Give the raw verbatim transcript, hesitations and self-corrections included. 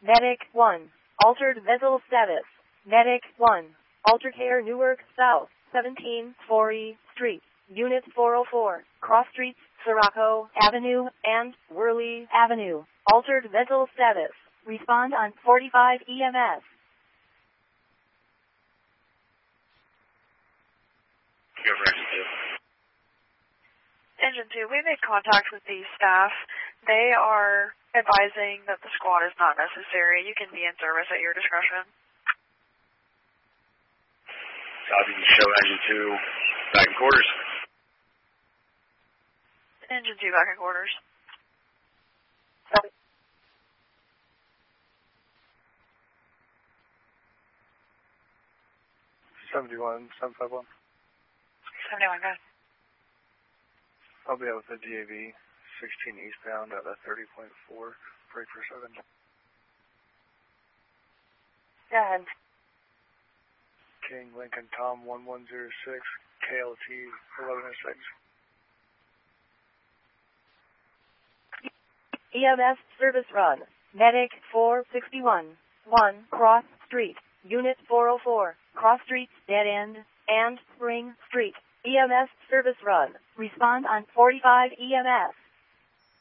Medic one. Altered vessel status. Medic one. Altered Care Newark South, seventeen Forey Street, Unit four oh four, Cross Streets, Sirocco Avenue, and Worley Avenue. Altered vessel status. Respond on forty-five E M S. Go for engine two. Engine two, we made contact with the staff. They are advising that the squad is not necessary. You can be in service at your discretion. Copy. Show engine two back in quarters. Engine two back in quarters. seventy-one, seven five one. seventy-one, go ahead. I'll be out with the D A V, sixteen eastbound at a thirty point four, break for seven. Go ahead. King Lincoln Tom one one zero six, K L T eleven oh six. E M S service run. Medic four sixty-one. one Cross Street. Unit four oh four. Cross Street, Dead End, and Spring Street. E M S service run. Respond on forty-five E M S.